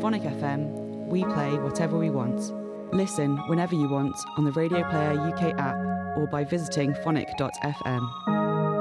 Phonic FM, we play whatever we want. Listen whenever you want on the Radio Player UK app or by visiting phonic.fm.